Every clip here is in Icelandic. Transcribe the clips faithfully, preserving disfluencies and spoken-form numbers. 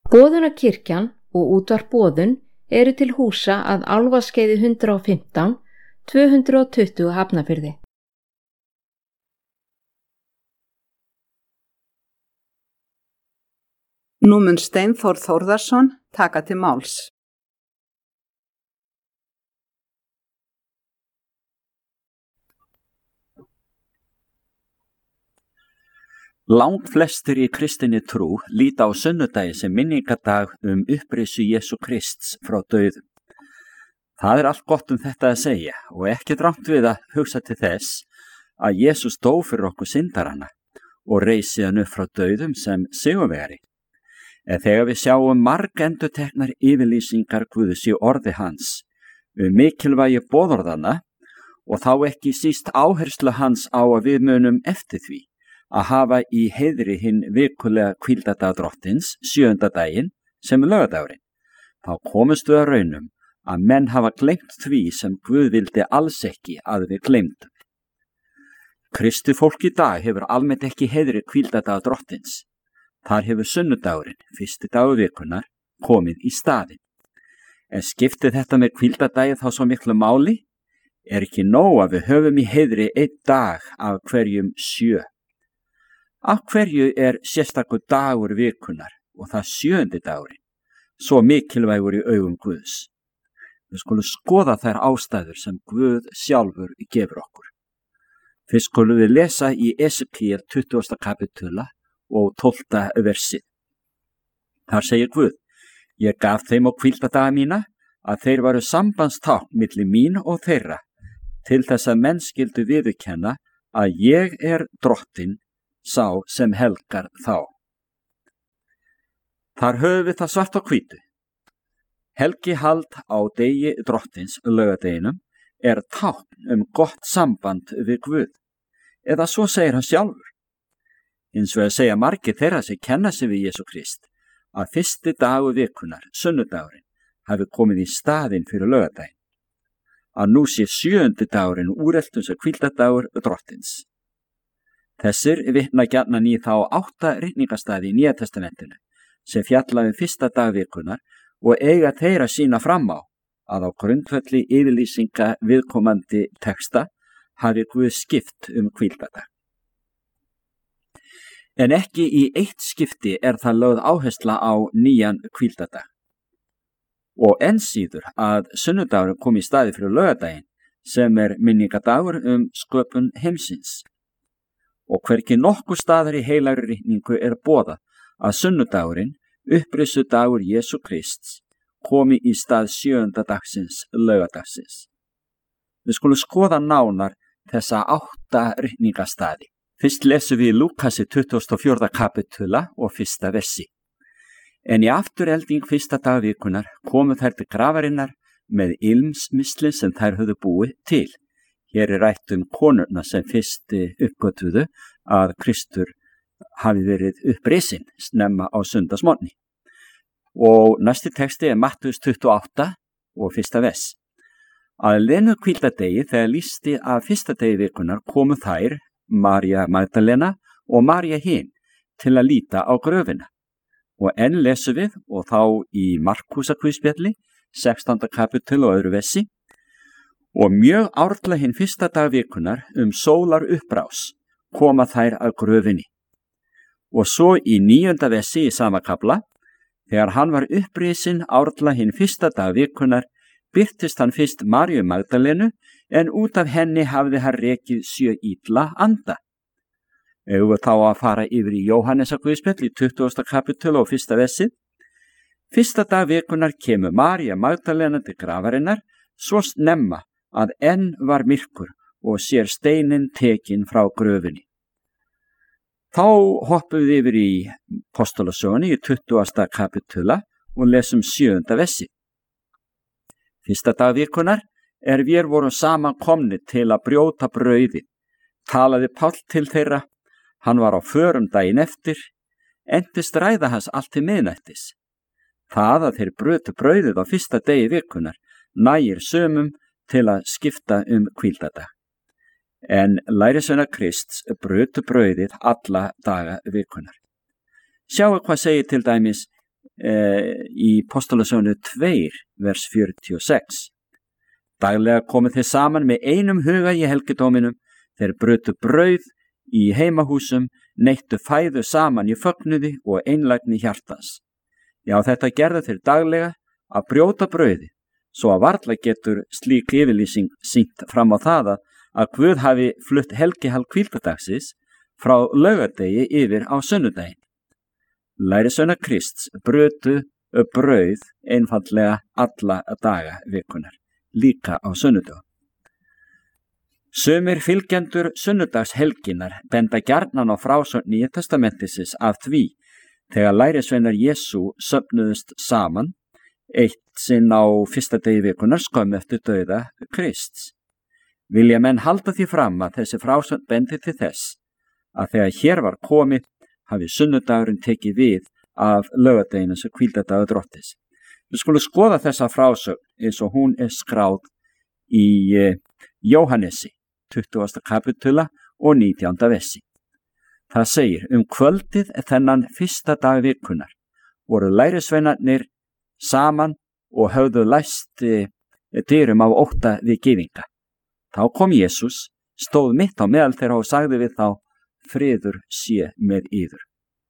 Boðunarkirkjan og útvarp Boðun eru til húsa að Álfaskeiði hundrað og fimmtán, tvö hundruð og tuttugu Hafnarfirði. Nú mun Steinþór Þórðarson taka til máls. Langt flestir í kristinni trú líta á sunnudagi sem minningadag um upprisu Jesú Krists frá dauðum. Það er allt gott um þetta að segja og ekki rangt við að hugsa til þess að Jesús dó fyrir okkur syndarana og reis síðan upp frá dauðum sem sigurvegari. En þegar við sjáum margendurteknar yfirlýsingar Guðs í orði hans um mikilvægi boðorðanna og þá ekki síst áherslu hans á að við munum eftir því að hafa í heiðri hinn vikulega hvíldardag drottins, sjöunda daginn, sem laugardagurinn. Þá komumst við að raunum að menn hafa gleymt því sem Guð vildi alls ekki að við gleymdum. Kristi fólk í dag hefur almennt ekki heiðri hvíldardag drottins. Þar hefur sunnudagurinn, fyrsti dagur vikunar, komið í staðinn. En skipti þetta með hvíldardagi þá svo miklu máli? Er ekki nóg að við höfum í heiðri einn dag af hverjum sjö? Af hverju er sérstakur dagur vikunar og það sjöundi dagurinn, svo mikilvægur í augum Guðs? Við skulum skoða þær ástæður sem Guð sjálfur gefur okkur. Fyrst skulum við lesa í Esekíel tuttugasta kapítula og tólfta versið. Þar segir Guð: Ég gaf þeim á hvíldardaga mína að þeir varu sambandstákn milli mín og þeirra, til þess að menn skyldu viðurkenna að ég er drottinn, sá sem helgar þá. Þar höfum við það svart á hvítu. Helgihald á degi drottins, laugardeginum, er tákn um gott samband við Guð, eða svo segir hann sjálfur. Hins vegar segja margir þeirra sem kenna sig við Jesú Krist að fyrsti dagur vikunar, sunnudagurinn, hafi komið í staðinn fyrir laugardaginn. Að nú sé sjöundi dagurinn úreltum sem hvíldardagur drottins. Þessir vitna gjarnan í þá átta ritningastaði í Nýja testamentinu sem fjalla um fyrsta dag vikunar og eiga þeir að sýna fram á að á grundvelli yfirlýsinga viðkomandi texta hafi Guð skipt um hvíldardag. En ekki í eitt skipti er það lögð áhersla á nýjan hvíldardag. Og enn síður að sunnudagurinn kom í staði fyrir laugardaginn sem er minningadagur um sköpun heimsins. Og hvergi nokkur staðar í heilagri ritningu er boðað að sunnudagurinn, upprisu dagur Jesú Krists, komi í stað sjöunda dagsins, laugardagsins. Við skulum skoða nánar þessa átta ritningastaði. Fyrst lesum við í Lúkasi tuttugasta og fjórða kapítula og fyrsta versi. En í afturelding fyrsta dag vikunar komu þær til grafarinnar með ilmsmisli sem þær höfðu búið til. Hér er rætt um konurna sem fyrst uppgötvuðu að Kristur hafi verið upprisinn snemma á sundagsmorgni. Og næsti texti er Mattheus tuttugu og átta og fyrsta vers. Að liðnu hvíldardegi þegar lýsti að fyrsta degi vikunar komu þær, María Magdalena og María hin, til að líta á gröfina. Og enn lesum við, og þá í Markúsarguðspjalli, sextánda kapítul og öðru versi, og mjög árla hinn fyrsta dag vikunar um sólar upprás koma þær að gröfinni. Og svo í níunda versi í sama kafla, þegar hann var upprisinn árla hinn fyrsta dag vikunar, birtist hann fyrst Maríu Magdalenu, en út af henni hafði hann rekið sjö illa anda. Eigum við þá að fara yfir í Jóhannesarguðspjall í tuttugasta kapítul og fyrsta versið. Fyrsta dag vikunar kemur María Magdalena til grafarinnar, svo snemma að enn var myrkur og sér steinin tekinn frá gröfinni. Þá hoppum við yfir í Postulasögunni í tuttugasta kapítula og lesum sjöunda versi. Fyrsta dag vikunar er vér vorum saman komni til að brjóta brauðið, talaði Páll til þeirra, hann var á förum daginn eftir, entist ræða hans allt til miðnættis. Það að þeir brötu brauðið á fyrsta degi vikunar nægir sömum til að skipta um hvíldardag. En lærisveinar Krists brötu brauðið alla daga vikunar. Sjáu hvað segir til dæmis eh, í Postulasögunni tvö, vers fjörutíu og sex. Daglega komu þeir saman með einum huga í helgidóminum, þeir brutu brauð í heimahúsum, neittu fæðu saman í fögnuði og einlægni hjartans. Já, þetta gerðu þeir daglega að brjóta brauði, svo að varla getur slík yfirlýsing sýnt fram á það að Guð hafi flutt helgihald hvíldardagsins frá laugardegi yfir á sunnudaginn. Lærisveinar Krists brutu brauð einfaldlega alla daga vikunar, líka á sunnudögum. Sumir fylgjendur sunnudagshelginar benda gjarnan á frásögn Nýja testamentisins af því þegar lærisveinar Jesú söfnuðust saman eitt sinn á fyrsta degi vikunar skömmu eftir dauða Krists. Vilja menn halda því fram að þessi frásögn bendi til þess að þegar hér var komið hafi sunnudagurinn tekið við af laugardeginu sem hvíldardagur Drottins. Við skulum skoða þessa frásögn eins og hún er skráð í eh, Jóhannesi, tuttugasta kapitula og nítjánda versi. Það segir, um kvöldið þennan fyrsta dag vikunar voru lærisveinarnir saman og höfðu læst eh, dyrum af ótta við gyðinga. Þá kom Jesús, stóð mitt á meðal þeirra og sagði við þá, friður sé með yður.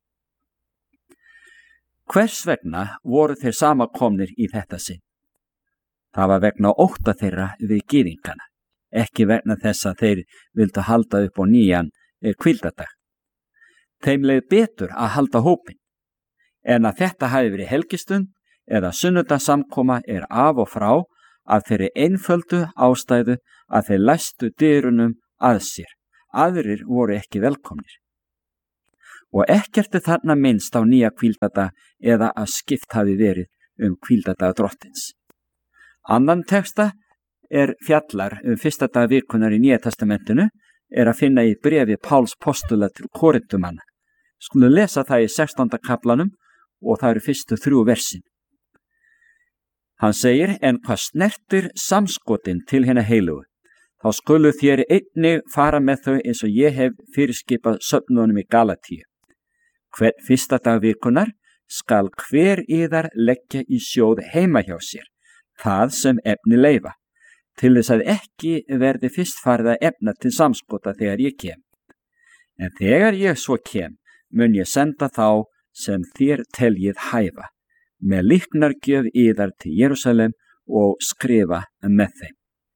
Hvers vegna voru þeir samankomnir í þetta sinn? Það var vegna ótta þeirra við gyðingana, ekki vegna þess að þeir vildu halda upp á nýjan hvíldardag. Þeim leið betur að halda hópin, en að þetta hafi verið helgistund eða sunnudagssamkoma er af og frá að þeirri einföldu ástæðu að þeir læstu dyrunum að sér. Aðrir voru ekki velkomnir. Og ekkert er þarna minnst á nýja hvíldardag eða að skipt hafi verið um hvíldardag Drottins. Annan texta er fjallar um fyrsta dag vikunar í Nýja testamentinu er að finna í bréfi Páls postula til Korintumanna. Skulum lesa það í sextánda kaplanum og það eru fyrstu þrjú versin. Hann segir, en hvað snertir samskotin til hinna heilugu, þá skulu þér einnig fara með þau eins og ég hef fyrirskipað söfnunum í Galatíu. Hver fyrsta dag vikunar skal hver yðar leggja í sjóð heima hjá sér, það sem efni leyfa, til þess að ekki verði fyrst farið að efna til samskota þegar ég kem. En þegar ég svo kem, mun ég senda þá sem þér teljið hæfa, með líknargjöf yðar til Jerúsalem og skrifa með þeim.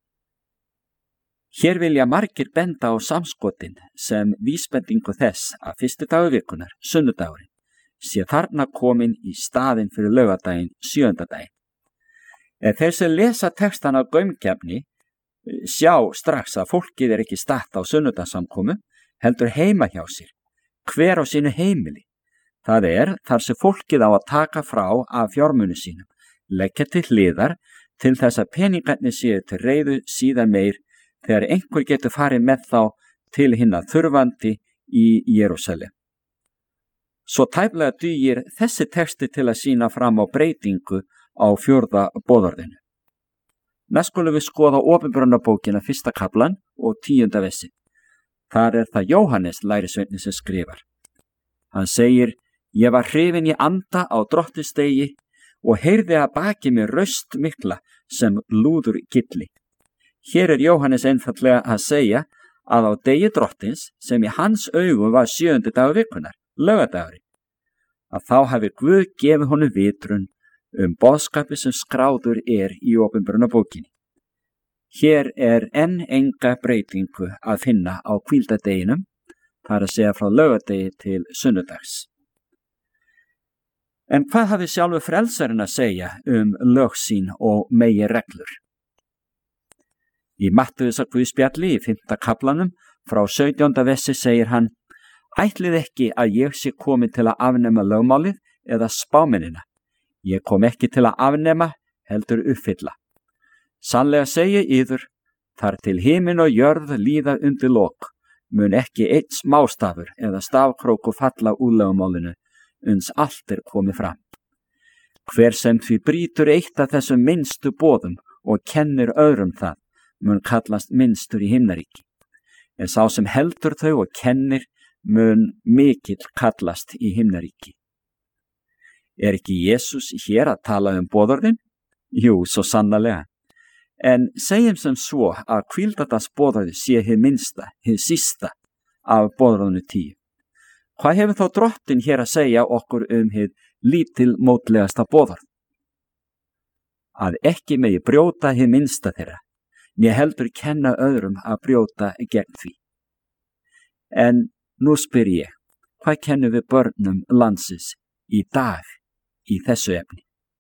Hér vilja margir benda á samskotin sem vísbendingu þess að fyrsti dagur vikunar, sunnudagurinn, sé þarna komin í staðinn fyrir laugardaginn, sjöunda daginn. Ef þeir sem lesa textan af gaumgefni sjá strax að fólkið er ekki statt á sunnudagssamkomu, heldur heima hjá sér, hver á sínu heimili. Það er þar sem fólkið á að taka frá af fjármuni sínum, leggja til hliðar til þess að peningarnir séu til reiðu síðan meir þegar einhver getur farið með þá til hinna þurfandi í Jerúsalem. Svo tæplega dugir þessi texti til að sýna fram á breytingu á fjórða boðorðinu. Næst skulum við skoða opinberunarbókina fyrsta kaplan og tíunda versi. Þar er það Jóhannes lærisveinn sem skrifar. Hann segir, ég var hrifinn í anda á drottistegi og heyrði að baki mér raust mikla sem lúður gilli. Hér er Jóhannes einfallega að segja að á degi drottins sem í hans augum var sjöundi dagur vikunar, laugardagurinn, að þá hafi Guð gefið honum vitrun um boðskapi sem skráður er í opinberunarbókinni. Hér er enn enga breytingu að finna á hvíldardeginum, það er að segja frá laugardegi til sunnudags. En hvað hafi sjálfur frelsarinn að segja um lög sín og megi reglur? Í Mattheusar Guðspjalli í fimmta kaplanum frá sautjánda versi segir hann, ætlið ekki að ég sé komin til að afnema lögmálið eða spámennina. Ég kom ekki til að afnema, heldur uppfylla. Sannlega segi yður, þar til himinn og jörð líða undir lok, mun ekki einn smástafur eða stafkróku falla úr lögmálinu, uns allt er komið fram. Hver sem því brýtur eitt af þessum minnstu boðum og kennir öðrum það, mun kallast minnstur í himnaríki. En sá sem heldur þau og kennir mun mikill kallast í himnaríki. Er ekki Jesús hér að tala um boðorðin? Jú, svo sannarlega. En segjum sem svo að hvíldadagsboðorðið sé hið minnsta, hið sísta af boðorðinu tíu. Hvað hefur þá Drottinn hér að segja okkur um hið lítilmótlegasta boðorð? Að ekki megi brjóta hið minnsta þeirra, né heldur kenna öðrum að brjóta gegn því. En nú spyr ég, hvað kennum við börnum landsins í dag í þessu efni?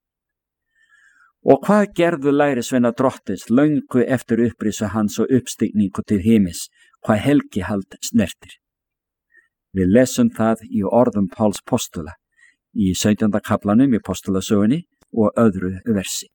Og hvað gerðu lærisveina Drottins löngu eftir upprisu hans og uppstigningu til himins, hvað helgihald snertir? Við lesum það í orðum Páls postula í sautjánda kaflanum í postulasögunni og öðru versi.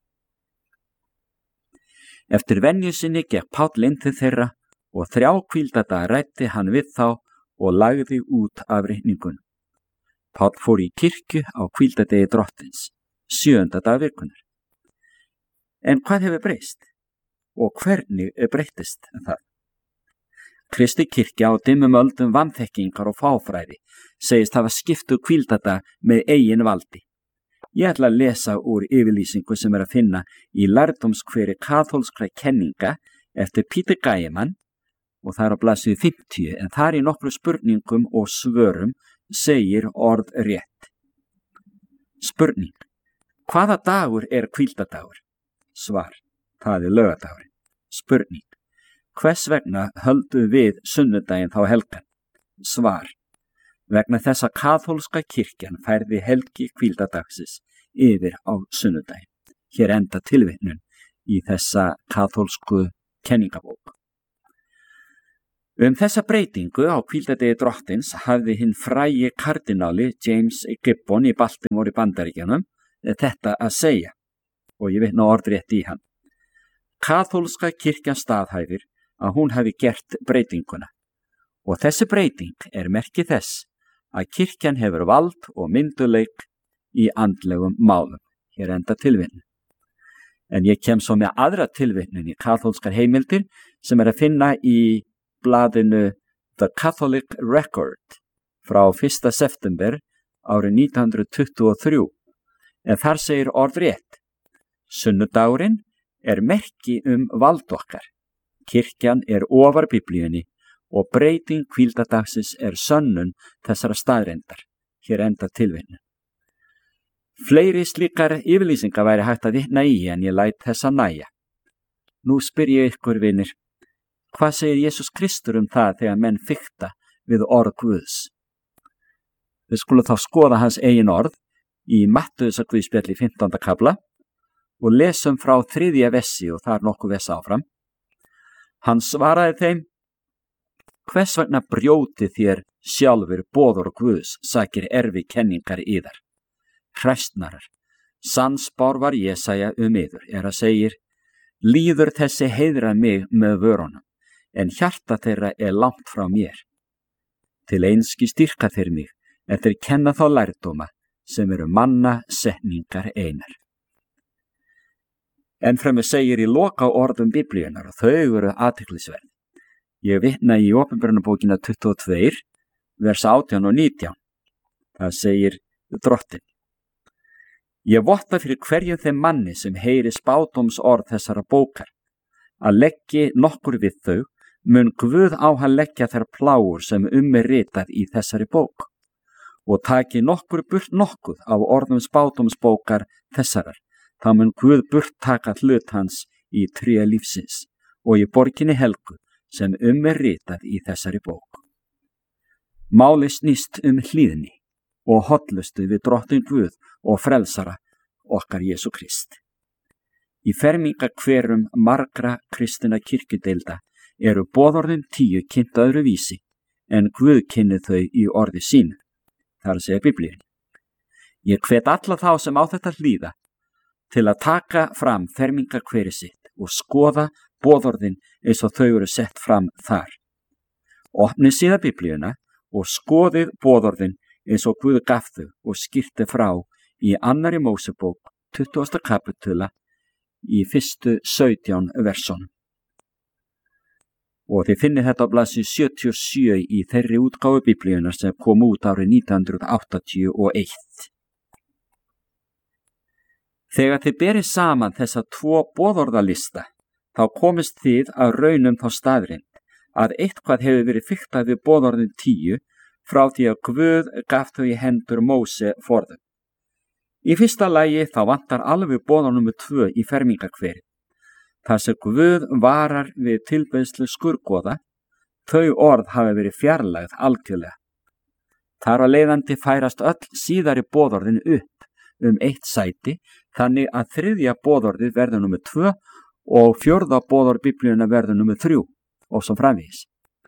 Eftir venju sinni gekk Páll inn til þeirra og þrjá hvíldadaga ræddi hann við þá og lagði út af reikningunum. Páll fór í kirkju á hvíldadegi Drottins, sjöunda dag vikunar. En hvað hefur breyst? Og hvernig breytist það? Kristi kirkja á dimmum öldum vanþekkingar og fáfræði segist hafa skiptu hvíldadag með eigin valdi. Ég ætla að lesa úr yfirlýsingu sem er að finna í lærdómskveri kaþólskra kenninga eftir Peter Gæemann og það er á blaðsíðu fimmtíu, en þar í nokkru spurningum og svörum segir orð rétt. Spurning: hvaða dagur er hvíldadagur? Svar: það er laugardagurinn. Spurning: hvers vegna höldum við sunnudaginn þá helgan? Svar: vegna þess að kaþólska kirkjan færði helgi hvíldadagsins yfir á sunnudaginn. Hér enda tilvitnun í þessa kaþólsku kenningabók. Um þessa breytingu á hvíldadegi Drottins hafði hinn frægi kardináli James Gibbon í Baltimore í Bandaríkjunum þetta að segja, og ég vitna orðrétt í hann. Kaþólska kirkjan staðhæfir að hún hafi gert breytinguna, og þessi breyting er merki þess að kirkjan hefur vald og mynduleik í andlegum málum. Hér enda tilvitnun. En ég kem svo með aðra tilvitnun í kaþólskar heimildir sem er að finna í blaðinu The Catholic Record frá fyrsta september árið nítján hundruð tuttugu og þrjú, en þar segir orðrétt: sunnudagurinn er merki um vald okkar. Kirkjan er ofar biblíunni og breyting hvíldadagsins er sönnun þessara staðreyndar. Hér enda tilvitnun. Fleiri slíkar yfirlýsingar væri hægt að vitna í en ég læt þessa nægja. Nú spyr ég ykkur, vinir, hvað segir Jesús Kristur um það þegar menn fikta við orð Guðs? Við skulum þá skoða hans eigin orð í Mattheusarguðspjalli fimmtánda kafla og lesum frá þriðja vessi og þar nokkuð vess áfram. Hann svaraði þeim: hvers vegna brjótið þér sjálfur boðorð Guðs, sakir erfi kenningar yðar? Hræstnarar, sannspár var Jesaja um yður, er að segir: líður þessi heiðra mig með vörunum, en hjarta þeirra er langt frá mér. Til einski styrka þeir mig, en þeir kenna þá lærdóma sem eru manna setningar einar. Ennfremur segir í loka orðum biblíunar, og þau eru athyglisverð. Ég vitna í Opinberunarbókina tuttugu og tvö, vers átján og nítján. Það segir Drottinn: ég votta fyrir hverjum þeim manni sem heyri spádóms orð þessara bókar, að leggji nokkur við þau, mun Guð á hann leggja þær plágur sem um er ritað í þessari bók, og taki nokkur burt nokkuð af orðum spádómsbókar þessarar, þá mun Guð burt taka hlut hans í tré lífsins og í borginni helgu sem um er ritað í þessari bók. Máli snýst um hlýðni og hollustu við Drottinn Guð og frelsara okkar Jesú Krist. Í fermingakverum margra kristina kirkjudeilda eru boðorðin tíu kynnt öðru vísi, en Guð kynni þau í orði sínu, þar að segja biblíunni. Ég hvet alla þá sem á þetta hlýða til að taka fram fermingakveri sitt og skoða boðorðin eins og þau eru sett fram þar. Opnið síða biblíuna og skoðið boðorðin eins og Guð gaf þau og skýrti frá í annari Mósebók tuttugasta kapitula í fyrstu sautján versunum. Og þið finnið þetta á blaðsíðu sjötíu og sjö í þeirri útgáfu biblíunar sem kom út árið nítján hundruð áttatíu og eitt. Þegar þið berið saman þessa tvo boðorðalista, þá komist þið að raunum þá staðrind að eitthvað hefur verið fiktað við boðorðin tíu frá því að Guð gaf þau í hendur Móse forðum. Í fyrsta lagi þá vantar alveg boðorð númer tvö í fermingarkverið. Þar sem Guð varar við tilbeiðslu skurgoða, þau orð hafa verið fjarlægð algjörlega. Þar að leiðandi færast öll síðari boðorðin upp um eitt sæti, þannig að þriðja boðorðið verður númer tvö og fjórða boðorð Biblíuna verður númer þrjú og svo framvegis.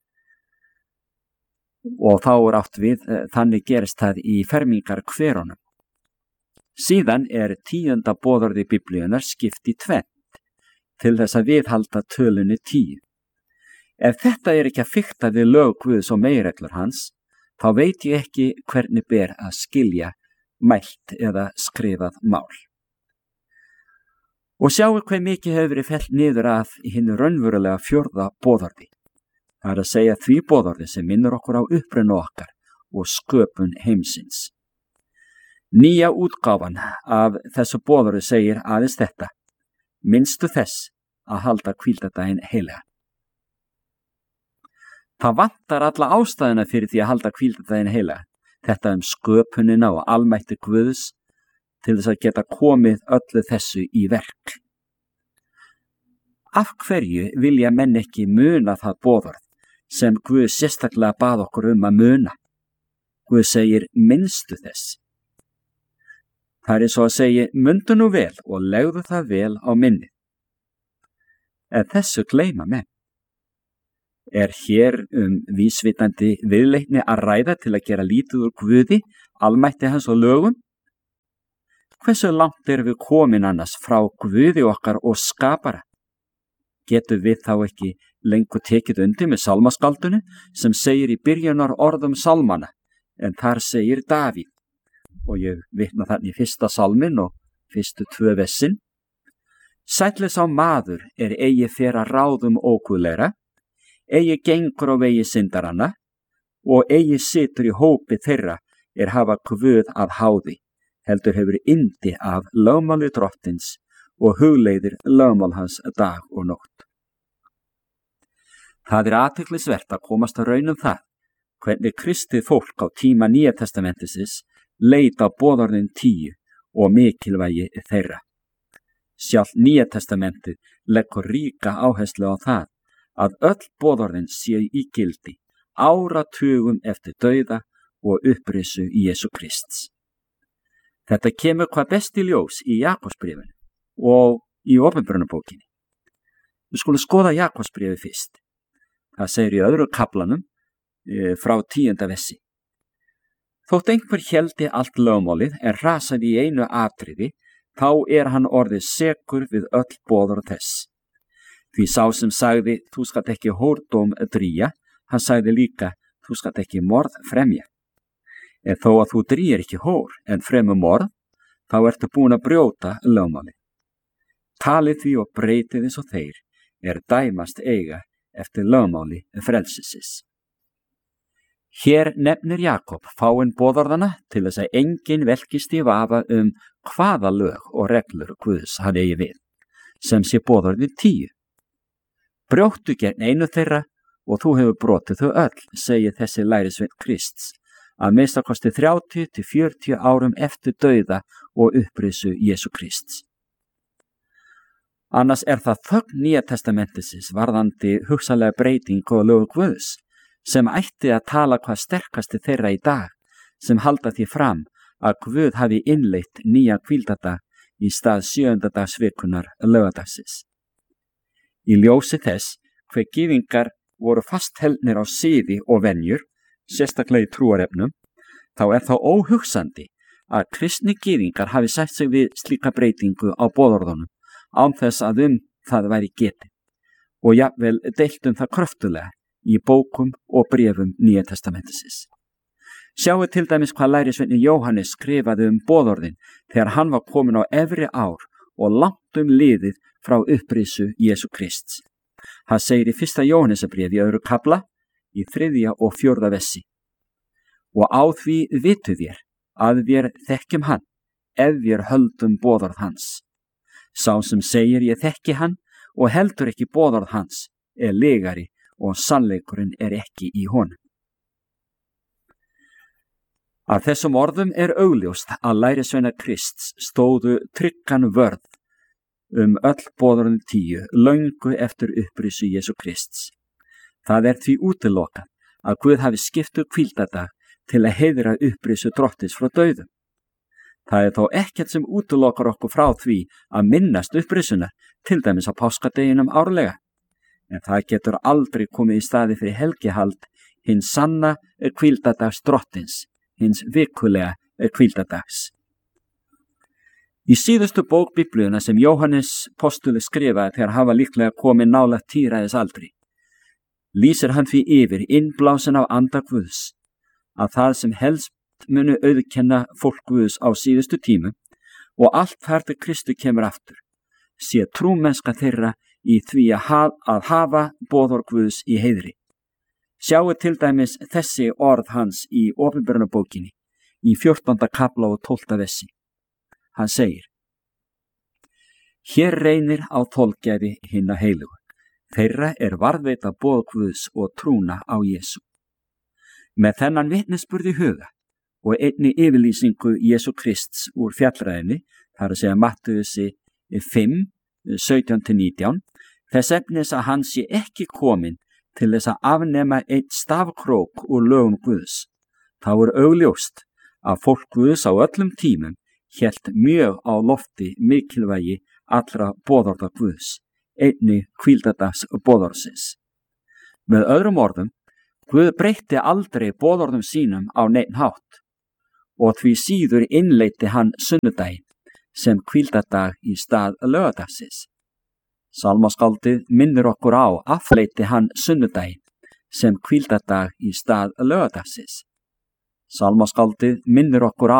Og þá er átt við, þannig gerist það í fermingarkverunum. Síðan er tíunda boðorði Biblíunar skipt í tvennt til þess að viðhalda tölunni tíu. Ef þetta er ekki að fikta við lög Guðs og meginreglur hans, þá veit ég ekki hvernig ber að skilja mælt eða skrifað mál. Og sjáu hve mikið hefur verið fellt niður að hinu raunverulega fjórða boðorði. Það er að segja því boðorði sem minnur okkur á uppruna okkar og sköpun heimsins. Nýja útgáfan af þessu boðorði segir aðeins þetta: minnstu þess að halda hvíldardaginn heilagan. Það vantar alla ástæðuna fyrir því að halda hvíldardaginn heilagan, þetta um sköpunina og almætti Guðs til þess að geta komið öllu þessu í verk. Af hverju vilja menn ekki muna það boðorð sem Guð sérstaklega bað okkur um að muna? Guð segir minnstu þess. Það er eins og að segja, mundu nú vel og legðu það vel á minnið. En þessu gleyma menn. Er hér um vísvitandi viðleitni að ræða til að gera lítið úr Guði, almætti hans og lögum? Hversu langt erum við komin annars frá Guði okkar og skapara? Getum við þá ekki lengur tekið undir með salmaskaldinu sem segir í byrjunar orðum salmana, en þar segir Davíð, og ég vitna þannig í fyrsta salmin og fyrstu tvö vessin: Sæll sá maður er eigi fer að ráðum óguðlegra, eigi gengur á vegi syndaranna, og eigi situr í hópi þeirra er hafa Guð að háði, heldur hefur yndi af lögmáli drottins og hugleiðir lögmál hans dag og nótt. Það er athyglisvert að komast að raun um það, hvernig kristið fólk á tíma Nýja testamentisins leit á boðorðin tíu og mikilvægi þeirra. Sjálft Nýja testamentið leggur ríka áherslu á það að öll boðorðin séu í gildi áratugum eftir dauða og upprisu Jesú Krists. Þetta kemur hvað best í ljós í Jakobsbréfinu og í Opinberunarbókinni. Við skulum skoða Jakobsbréfið fyrst. Það segir í öðru kaflanum e, frá tíunda vessi. Þótt einhver héldi allt lögmálið en rasaði í einu atriði, þá er hann orðið sekur við öll boðorð þess. Því sá sem sagði, þú skalt ekki hórdóm drýja, hann sagði líka, þú skalt ekki morð fremja. En þó að þú drýir ekki hór en fremur morð, þá ertu búin að brjóta lögmálið. Talið því og breytið eins og þeir er dæmast eiga eftir lögmáli frelsisis. Hér nefnir Jakob fáinn boðorðana til þess að enginn velkist í vafa um hvaða lög og reglur Guðs hann eigi við, sem sé boðorðin tíu. Brjóttu gegn einu þeirra og þú hefur brotið þau öll, segir þessi lærisveinn Krists, að minnsta kosti þrjátíu til fjörutíu árum eftir dauða og upprisu Jesú Krists. Annars er það þögn Nýja testamentisins varðandi hugsanlega breyting og lög Guðs, sem ætti að tala hvað sterkasti þeirra í dag, sem halda því fram að Guð hafi innleitt nýja hvíldardag í stað sjöunda dags vikunar laugardagsis. Í ljósi þess hve gyðingar voru fastheldnir á siði og venjur, sérstaklega í trúarefnum, þá er þá óhugsandi að kristni gyðingar hafi sætt sig við slíka breytingu á boðorðunum án þess að um það væri getið, og jafnvel deilt um það kröftulega í bókum og bréfum Nýja testamentisins. Sjáu til dæmis hvað lærisveinninn Jóhannes skrifaði um boðorðin þegar hann var komin á efri ár og langt um liðið frá upprisu Jesú Krists. Hann segir í fyrsta Jóhannesarbréfi í öðru kafla, í þriðja og fjórða vessi: Og á því vitu þér að við þekkjum hann, ef við höldum boðorð hans. Sá sem segir ég þekki hann og heldur ekki boðorð hans er legari og sannleikurinn er ekki í honum. Af þessum orðum er augljóst að lærisveinar Krists stóðu tryggan vörð um öll boðorðin tíu löngu eftir upprisu Jesú Krists. Það er því útilokað að Guð hafi skiptu hvíldardag til að heiðra upprisu drottins frá dauðum. Það er þó ekkert sem útilokar okkur frá því að minnast upprisunar, til dæmis á páskadeginum árlega. En það getur aldrei komið í staði fyrir helgihald hins sanna hvíldardags drottins, hins vikulega hvíldardags. Í síðustu bók Biblíuna sem Jóhannes postuli skrifaði þegar hafa líklega komið nálægt tíræðis aldri, lýsir hann því yfir innblásin af anda Guðs, að það sem helst munu auðkenna fólk Guðs á síðustu tímum og allt þar til Kristu kemur aftur, sé trúmennska þeirra í því að, ha að hafa boðorð Guðs í heiðri. Sjáu til dæmis þessi orð hans í Opinberunarbókinni í fjórtánda kafla og tólfta vessi. Hann segir: Hér reynir á þolgæði hinna heilugu. Þeirra er varðveita boð Guðs og trúna á Jesú. Með þennan vitnisburð í huga og einni yfirlýsingu Jesú Krists úr fjallræðinni, þar að segja Mattheusi fimm, sautján til nítján, þess efnis að hann sé ekki kominn til þess að afnema einn stafkrók úr lögum Guðs. Þá er augljóst að fólk Guðs á öllum tímum hélt mjög á lofti mikilvægi allra boðorða Guðs, einni hvíldardags boðorðsins. Með öðrum orðum, Guð breytti aldrei boðorðum sínum á neinn hátt og því síður innleiddi hann sunnudaginn sem hvíldardag í stað laugadagsins. Salmaskáldið minnir okkur á afleiddi hann sunnudaginn sem hvíldardag í stað laugadagsins. Salmaskáldið minnir okkur á